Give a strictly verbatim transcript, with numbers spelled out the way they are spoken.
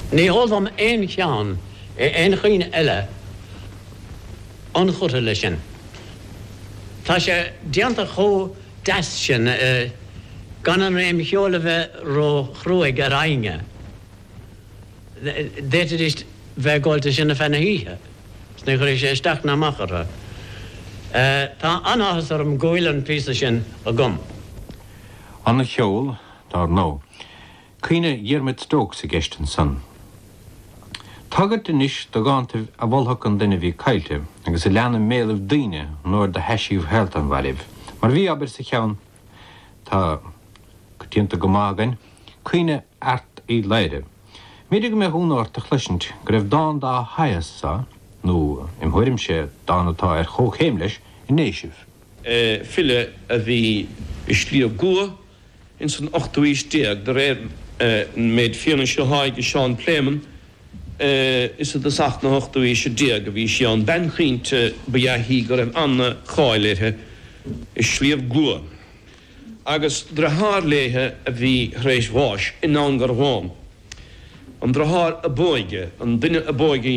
Ní ódham éon cheann éon chuoine eile an chuta lei sin. Tá sé déanta cho deas sin gan an réim cheola bheith ro chruaig ar aine. Déitad is bheith gáilte sinna fena híthe. Sna chuir sé isteach na machara. Tá anachas ar an gcóileann píosa sin a gom. Anna cheol, dar nó. Cuine Diarmaid Stokes a gestan san. Tagad inis do gánta a bhulthach an duine bhí cailte, agus i leanana méalah daoine nóir de heisiíh heilt an bhailibh. Mar bhí aber sa cheann, tá go tíonta go mágan, cuine art í leide. Mídig mé húnáir a chluisint, go raibh dáin dá haias sa, nó im thuirim sé dánatá ar chóchéim leis i néisih. Fille a bhí is slíomh gua in san ochtúís déag, de réir méid fianna seo haig i Seán Pléman, is it de sacht na ochtúís déag a bhí Seán benchínte bejaithí go raibh anna cháiléthe is slíomh gua. Agus dra háirléthe a bhí rééis bháis in angar bháin. An dra háir a bóige, an duine a bóige